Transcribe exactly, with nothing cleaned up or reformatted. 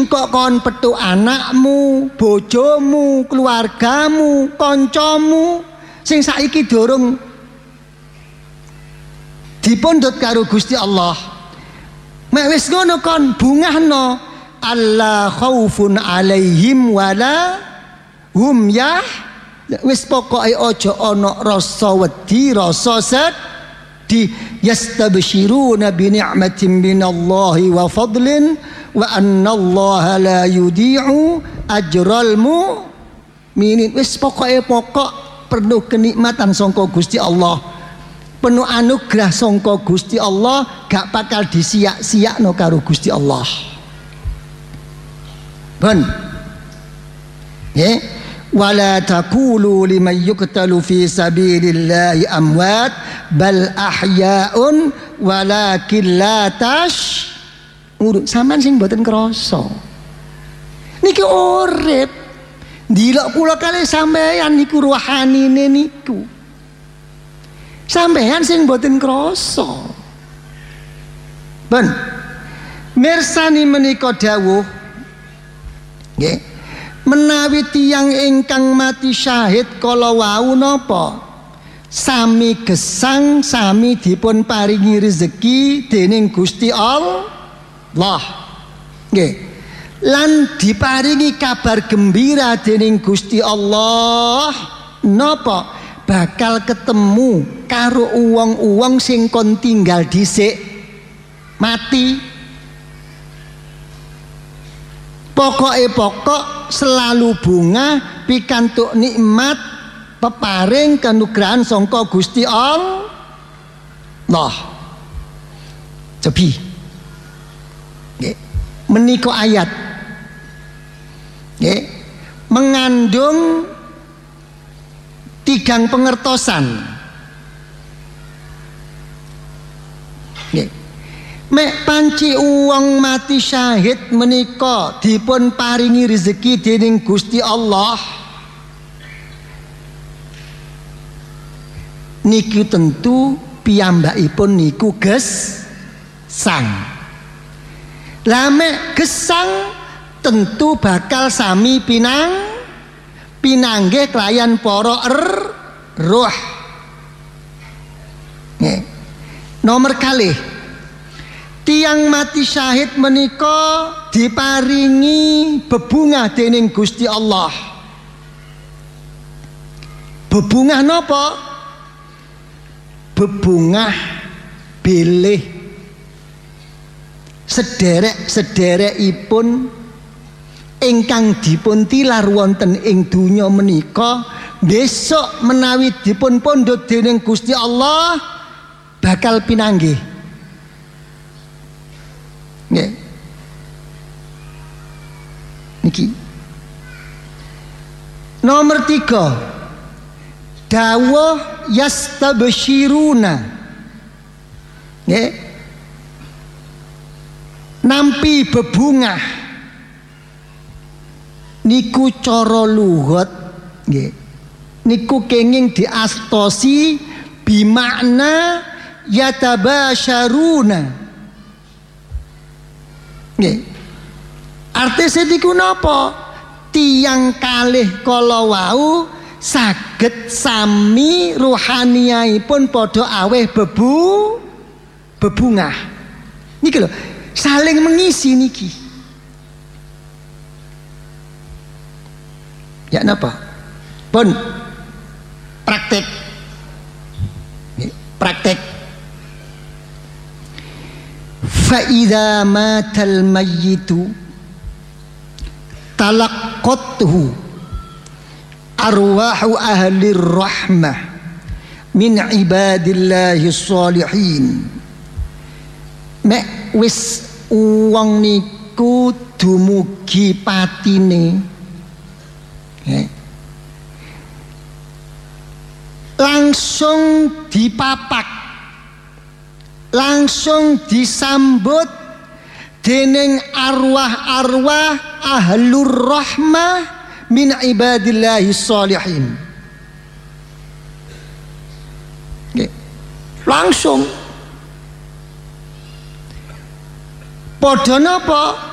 engkok kon petuk anakmu, bojomu, keluargamu, koncomu sing saiki dorong dipundhut karo Gusti Allah. Mek wis ngono kon bungahno alla khaufun alaihim wala hum yah. Wis pokoke aja ana rasa wedi, rasa sedih. Yastabshiruna bi ni'matin minallahi wa fadlin wa annallaha la yudhi'u ajral mu'minin. Wis pokoke pokok penuh kenikmatan sangka Gusti Allah, penuh anugerah sangka Gusti Allah, gak bakal disiak-siakno karo Gusti Allah. Ben nggih, wala taqulu liman yuqtalu fi sabilillahi amwat bal ahya'un walakin la tash. Sampeyan sing mboten krasa niki urip ndelok kula kalih sampeyan niku rohanine niku sampeyan sing mboten krasa. Ben mirsani menika dawuh nggih, menawi tiyang ingkang mati syahid kala wau napa sami gesang, sami dipun paringi rezeki dening Gusti Allah nggih, lan diparingi kabar gembira dening Gusti Allah napa bakal ketemu karo uwong-uwong sing kon tinggal dhisik mati. Pokoke pokok selalu bunga pikantuk nikmat peparing kanugrahan sangka Gusti Allah. Jebi nggih, menika ayat nggih mengandung tigang pengertosan nggih. Mek panci uang mati syahid menika dipun paringi rezeki dening Gusti Allah niki tentu piyambakipun niku gesang. Lah mek gesang tentu bakal sami pinang pinanggih kelayan para er roh. Nggih. Nomor kalih, tiang mati syahid menika diparingi bebungah dening Gusti Allah. Bebungah napa? Bebungah bilih sederek-sederekipun ingkang dipun tilar wonten ing donya menika besok menawi dipun pundhut dening Gusti Allah bakal pinanggih. Nggih. Niki. Nomor tiga, dawuh yastabshiruna. Nggih. Nampi bebungah niku cara luhut nggih. Niku kenging diastosi bimakna yatabasyaruna. Nggih. Artise niku napa? Tiyang kalih kala wau saged sami rohaniaipun padha aweh bebu bebungah. Niki lho, saling mengisi niki. Ya napa? Pun praktek. Praktek. Fa idza matal mayyitu talaqqathu arwahu ahli rahmah min ibadillahi sholihin. Mek wis wong niku dumugi patine eh. langsung dipapak, langsung disambut dening arwah-arwah ahlur rahmah min ibadillahi sholihin. Okay. Langsung padha napa?